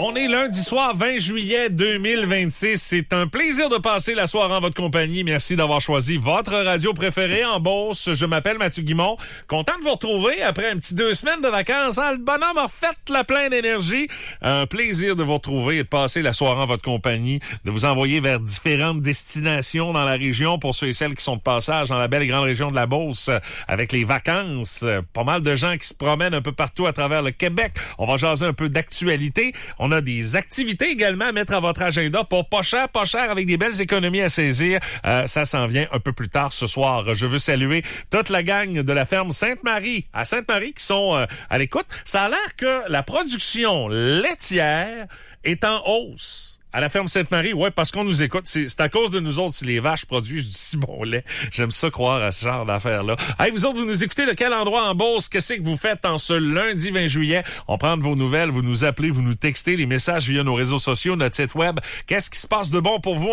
On est lundi soir, 20 juillet 2026. C'est un plaisir de passer la soirée en votre compagnie. Merci d'avoir choisi votre radio préférée en Beauce. Je m'appelle Mathieu Guimond. Content de vous retrouver après un petit 2 semaines de vacances. Le bonhomme a fait la pleine d'énergie. Un plaisir de vous retrouver et de passer la soirée en votre compagnie, de vous envoyer vers différentes destinations dans la région pour ceux et celles qui sont de passage dans la belle et grande région de la Beauce avec les vacances. Pas mal de gens qui se promènent un peu partout à travers le Québec. On va jaser un peu d'actualité. On a des activités également à mettre à votre agenda pour pas cher, avec des belles économies à saisir. Ça s'en vient un peu plus tard ce soir. Je veux saluer toute la gang de la ferme Sainte-Marie à Sainte-Marie qui sont à l'écoute. Ça a l'air que la production laitière est en hausse. À la ferme Sainte-Marie, ouais, parce qu'on nous écoute. C'est à cause de nous autres si les vaches produisent du si bon lait. J'aime ça croire à ce genre d'affaires-là. Hey, vous autres, vous nous écoutez de quel endroit en Beauce? Qu'est-ce que vous faites en ce lundi 20 juillet? On prend de vos nouvelles, vous nous appelez, vous nous textez les messages via nos réseaux sociaux, notre site web. Qu'est-ce qui se passe de bon pour vous